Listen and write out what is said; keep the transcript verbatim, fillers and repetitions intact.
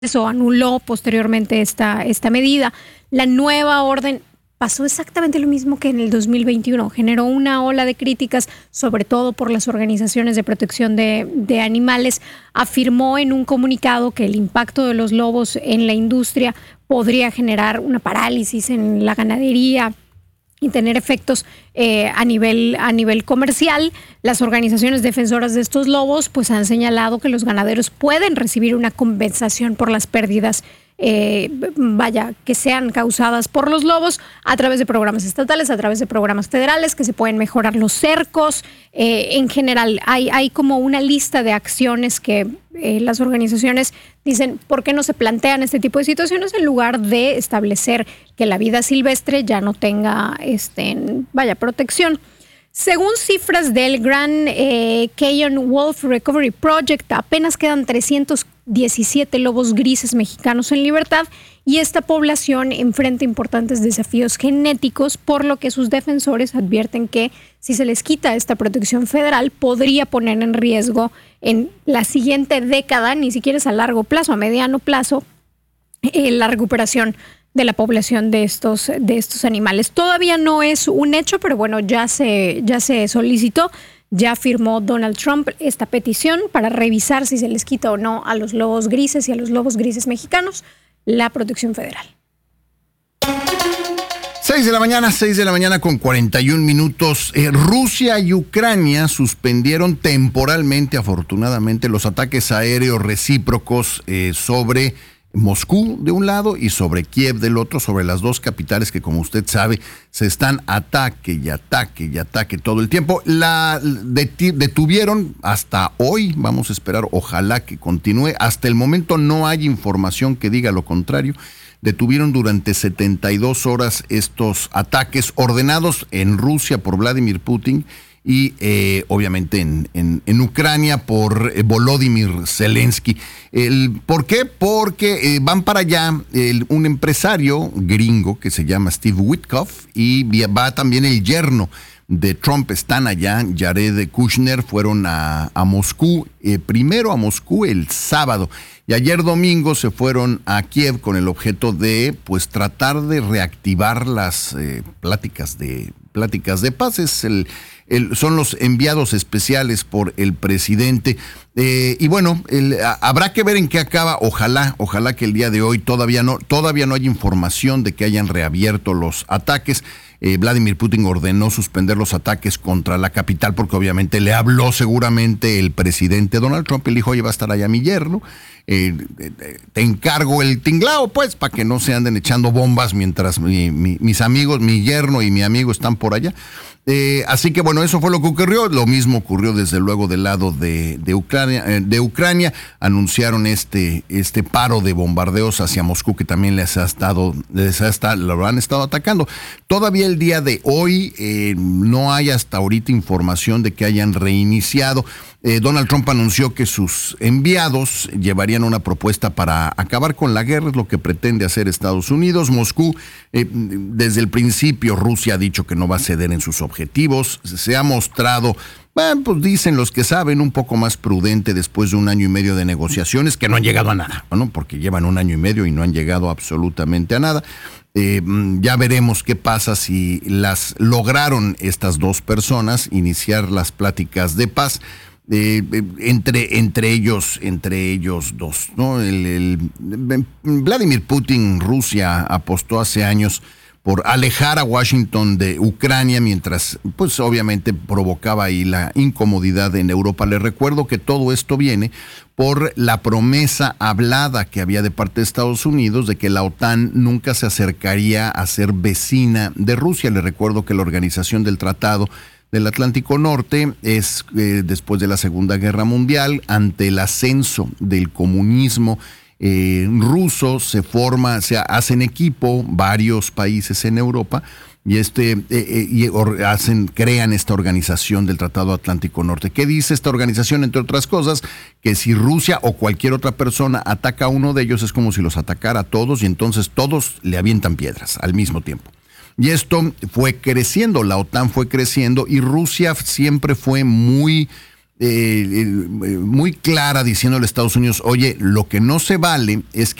Eso anuló posteriormente esta, esta medida. La nueva orden pasó exactamente lo mismo que en el dos mil veintiuno. Generó una ola de críticas, sobre todo por las organizaciones de protección de, de animales. Afirmó en un comunicado que el impacto de los lobos en la industria podría generar una parálisis en la ganadería y tener efectos eh, a nivel, a nivel comercial. Las organizaciones defensoras de estos lobos pues han señalado que los ganaderos pueden recibir una compensación por las pérdidas eh, vaya, que sean causadas por los lobos a través de programas estatales, a través de programas federales, que se pueden mejorar los cercos. Eh, en general, hay, hay como una lista de acciones que eh, las organizaciones dicen, ¿por qué no se plantean este tipo de situaciones en lugar de establecer que la vida silvestre ya no tenga este, vaya, protección? Según cifras del Grand eh, Canyon Wolf Recovery Project, apenas quedan trescientos diecisiete lobos grises mexicanos en libertad y esta población enfrenta importantes desafíos genéticos, por lo que sus defensores advierten que si se les quita esta protección federal podría poner en riesgo en la siguiente década, ni siquiera es a largo plazo, a mediano plazo, eh, la recuperación de la población de estos, de estos animales. Todavía no es un hecho, pero bueno, ya se, ya se solicitó, ya firmó Donald Trump esta petición para revisar si se les quita o no a los lobos grises y a los lobos grises mexicanos la protección federal. Seis de la mañana, seis de la mañana con cuarenta y un minutos. Eh, Rusia y Ucrania suspendieron temporalmente, afortunadamente, los ataques aéreos recíprocos eh, sobre Moscú de un lado y sobre Kiev del otro, sobre las dos capitales que, como usted sabe, se están ataque y ataque y ataque todo el tiempo. La detuvieron hasta hoy, vamos a esperar, ojalá que continúe. Hasta el momento no hay información que diga lo contrario. Detuvieron durante setenta y dos horas estos ataques ordenados en Rusia por Vladimir Putin y eh, obviamente en, en, en Ucrania por eh, Volodymyr Zelensky. El, ¿Por qué? Porque eh, van para allá el, un empresario gringo que se llama Steve Witkoff y va también el yerno de Trump, están allá. Jared Kushner fueron a, a Moscú, eh, primero a Moscú el sábado y ayer domingo se fueron a Kiev con el objeto de pues tratar de reactivar las eh, pláticas de pláticas de paz. Es el, el, son los enviados especiales por el presidente. Eh, y bueno, el, a, habrá que ver en qué acaba. Ojalá, ojalá que el día de hoy todavía no, todavía no hay información de que hayan reabierto los ataques. Eh, Vladimir Putin ordenó suspender los ataques contra la capital porque obviamente le habló seguramente el presidente Donald Trump y le dijo, oye, va a estar allá mi yerno, eh, eh, te encargo el tinglao pues para que no se anden echando bombas mientras mi, mi, mis amigos, mi yerno y mi amigo están por allá. Eh, así que bueno, eso fue lo que ocurrió. Lo mismo ocurrió desde luego del lado de, de Ucrania. Eh, de Ucrania anunciaron este, este paro de bombardeos hacia Moscú que también les ha estado, les ha estado, lo han estado atacando. Todavía el día de hoy eh, no hay hasta ahorita información de que hayan reiniciado. Eh, Donald Trump anunció que sus enviados llevarían una propuesta para acabar con la guerra, es lo que pretende hacer Estados Unidos. Moscú, eh, desde el principio, Rusia ha dicho que no va a ceder en sus objetivos. Se ha mostrado, bueno, pues dicen los que saben, un poco más prudente después de un año y medio de negociaciones que no han llegado a nada, ¿no? Porque llevan un año y medio y no han llegado absolutamente a nada. Eh, ya veremos qué pasa si las lograron estas dos personas iniciar las pláticas de paz. Eh, entre entre ellos entre ellos dos, ¿no? El, el, Vladimir Putin, Rusia apostó hace años por alejar a Washington de Ucrania, mientras pues obviamente provocaba ahí la incomodidad en Europa. Les recuerdo que todo esto viene por la promesa hablada que había de parte de Estados Unidos de que la OTAN nunca se acercaría a ser vecina de Rusia. Les recuerdo que la Organización del Tratado del Atlántico Norte es eh, después de la Segunda Guerra Mundial, ante el ascenso del comunismo eh, ruso, se forma, se hacen equipo varios países en Europa y este eh, eh, y or, hacen crean esta organización del Tratado Atlántico Norte. ¿Qué dice esta organización? Entre otras cosas, que si Rusia o cualquier otra persona ataca a uno de ellos es como si los atacara a todos y entonces todos le avientan piedras al mismo tiempo. Y esto fue creciendo, la OTAN fue creciendo y Rusia siempre fue muy eh, eh, muy clara diciéndole a Estados Unidos, oye, lo que no se vale es